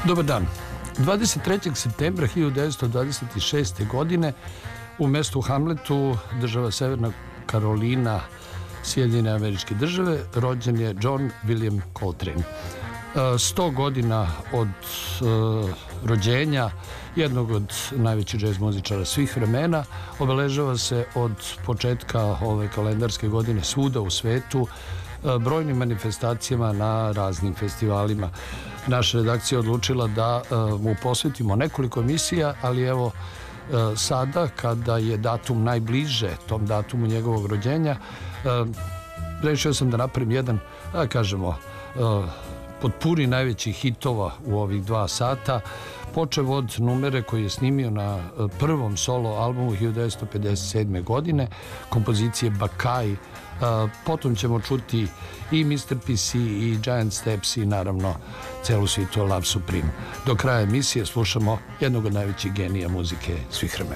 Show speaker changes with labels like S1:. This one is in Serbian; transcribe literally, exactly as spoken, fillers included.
S1: Dobar dan. dvadeset trećeg septembra hiljadu devetsto dvadeset šeste. godine u mestu Hamletu, država Severna Karolina, Sjedinjene Američke Države, rođen je John William Coltrane. Sto godina od uh, rođenja jednog od najvećih džez muzičara svih vremena obeležava se od početka ove kalendarske godine svuda u svetu brojnim manifestacijama na raznim festivalima. Naša redakcija je odlučila da uh, mu posvetimo nekoliko emisija, ali evo uh, sada kada je datum najbliže tom datumu njegovog rođenja, uh, rešio sam da napravim jedan, da kažemo, uh, potpuni najvećih hitova u ovih dva sata, počev od numere koji je snimio na prvom solo albumu hiljadu devetsto pedeset sedme. godine, kompozicije Bakaj. Potom ćemo čuti i mister P C i Giant Steps i naravno celu svitu Love Supreme. Do kraja emisije slušamo jednog od najvećih genija muzike svih vremena.